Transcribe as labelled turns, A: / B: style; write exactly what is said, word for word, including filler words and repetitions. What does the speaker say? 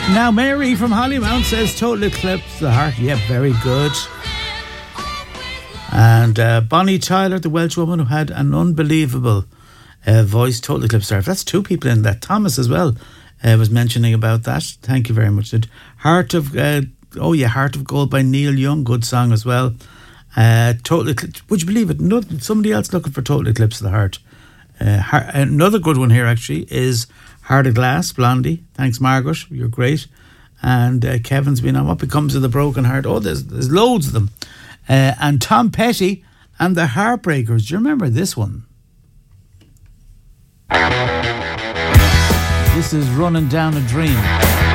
A: Now, Mary from Hollymount says Total Eclipse the Heart. Yeah, very good. And uh, Bonnie Tyler, the Welsh woman who had an unbelievable uh, voice, Total Eclipse the Heart. That's two people in that. Thomas as well uh, was mentioning about that. Thank you very much. Heart of, uh, oh yeah, Heart of Gold by Neil Young. Good song as well. Uh, Total Eclipse, would you believe it? No, somebody else looking for Total Eclipse of the Heart. Uh, heart, another good one here actually is Heart of Glass, Blondie. Thanks, Margaret. You're great. And uh, Kevin's been on What Becomes of the Broken Heart. Oh, there's there's loads of them. Uh, and Tom Petty and the Heartbreakers. Do you remember this one? This is Running Down a Dream.